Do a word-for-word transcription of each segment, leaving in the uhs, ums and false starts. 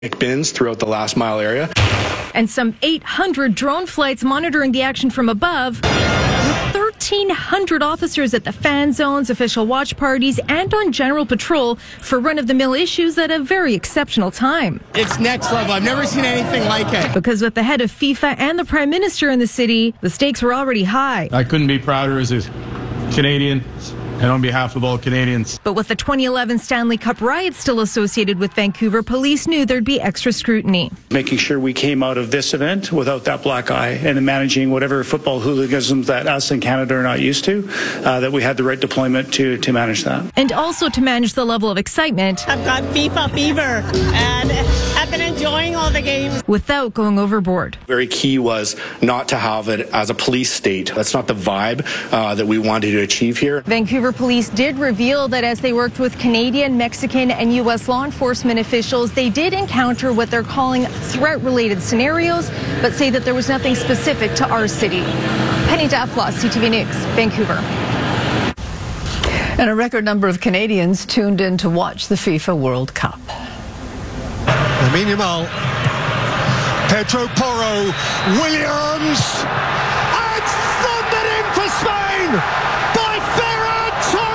bins throughout the last mile area. And some eight hundred drone flights monitoring the action from above. thirteen hundred officers at the fan zones, official watch parties, and on general patrol for run-of-the-mill issues at a very exceptional time. It's next level. I've never seen anything like it. Because with the head of FIFA and the Prime Minister in the city, the stakes were already high. I couldn't be prouder as a Canadian. And on behalf of all Canadians. But with the twenty eleven Stanley Cup riots still associated with Vancouver, police knew there'd be extra scrutiny. Making sure we came out of this event without that black eye and managing whatever football hooliganism that us in Canada are not used to, uh, that we had the right deployment to, to manage that. And also to manage the level of excitement. I've got FIFA fever and I've been enjoying all the games. Without going overboard. Very key was not to have it as a police state. That's not the vibe uh, that we wanted to achieve here. Vancouver police did reveal that as they worked with Canadian, Mexican, and U S law enforcement officials, they did encounter what they're calling threat-related scenarios, but say that there was nothing specific to our city. Penny Daflos, C T V News, Vancouver. And a record number of Canadians tuned in to watch the FIFA World Cup. Lamine Yamal, Pedro Porro, Williams, and thundered in for Spain by Ferran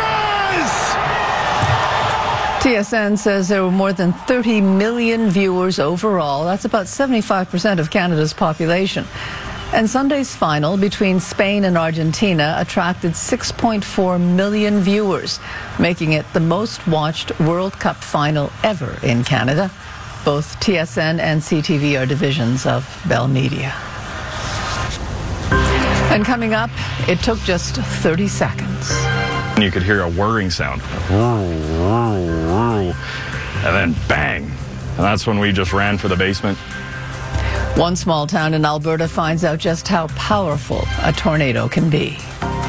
Torres! T S N says there were more than thirty million viewers overall. That's about seventy-five percent of Canada's population. And Sunday's final between Spain and Argentina attracted six point four million viewers, making it the most watched World Cup final ever in Canada. Both T S N and C T V are divisions of Bell Media. And coming up, it took just thirty seconds. You could hear a whirring sound. And then bang. And that's when we just ran for the basement. One small town in Alberta finds out just how powerful a tornado can be.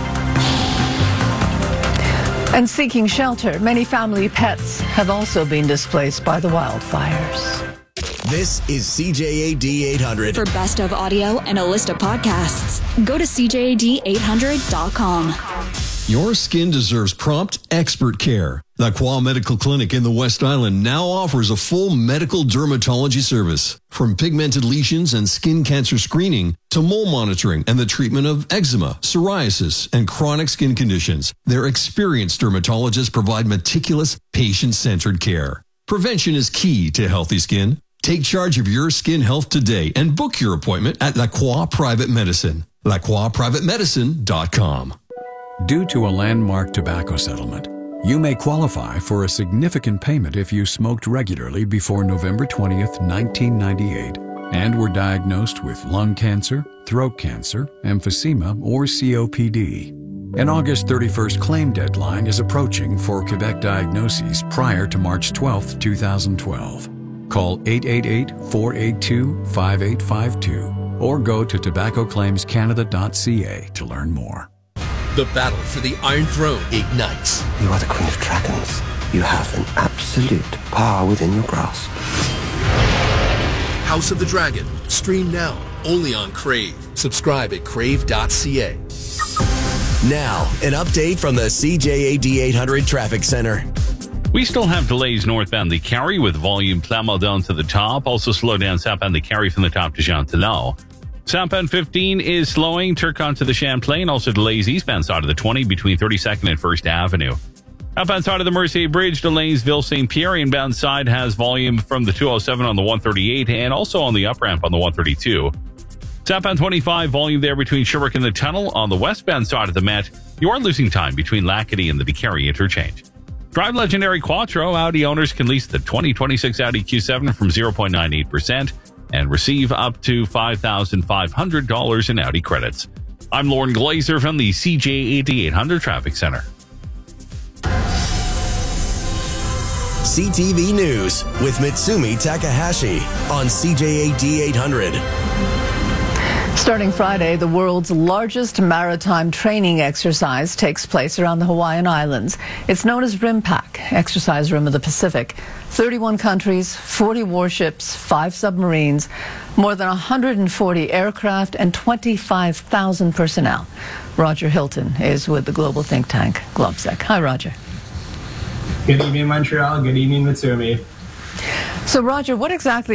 And seeking shelter, many family pets have also been displaced by the wildfires. This is C J A D eight hundred. For best of audio and a list of podcasts, go to C J A D eight hundred dot com. Your skin deserves prompt, expert care. The Qua Medical Clinic in the West Island now offers a full medical dermatology service. From pigmented lesions and skin cancer screening to mole monitoring and the treatment of eczema, psoriasis, and chronic skin conditions, their experienced dermatologists provide meticulous, patient-centered care. Prevention is key to healthy skin. Take charge of your skin health today and book your appointment at La Croix Private Medicine. la croix private medicine dot com. Due to a landmark tobacco settlement, you may qualify for a significant payment if you smoked regularly before November twentieth, nineteen ninety-eight, and were diagnosed with lung cancer, throat cancer, emphysema, or C O P D. An August thirty-first claim deadline is approaching for Quebec diagnoses prior to March twelfth, two thousand twelve. Call eight eight eight, four eight two, five eight five two or go to tobacco claims canada dot c a to learn more. The battle for the Iron Throne ignites. You are the Queen of Dragons. You have an absolute power within your grasp. House of the Dragon. Stream now, only on Crave. Subscribe at crave dot c a. Now, an update from the C J A D eight hundred Traffic Center. We still have delays northbound the Carry with volume Plamondon to the top. Also slow down southbound the Carry from the top to Jean Talon. Southbound fifteen is slowing. Turcon to the Champlain. Also delays eastbound side of the twenty between thirty-second and first Avenue. Outbound side of the Mercier Bridge delays Ville Saint Pierre. Inbound side has volume from the two oh seven on the one thirty-eight and also on the up ramp on the one thirty-two. Southbound twenty-five, volume there between Sherbrooke and the Tunnel. On the westbound side of the Met, you are losing time between Lackady and the DeCarry interchange. Drive Legendary Quattro. Audi owners can lease the twenty twenty-six Audi Q seven from zero point nine eight percent and receive up to five thousand five hundred dollars in Audi credits. I'm Lauren Glazer from the C J A D eight hundred Traffic Center. C T V News with Mitsumi Takahashi on C J A D eight hundred. Starting Friday, the world's largest maritime training exercise takes place around the Hawaiian Islands. It's known as RIMPAC, Exercise Rim of the Pacific. thirty-one countries, forty warships, five submarines, more than one hundred forty aircraft, and twenty-five thousand personnel. Roger Hilton is with the global think tank, GlobSec. Hi, Roger. Good evening, Montreal. Good evening, Mitsumi. So, Roger, what exactly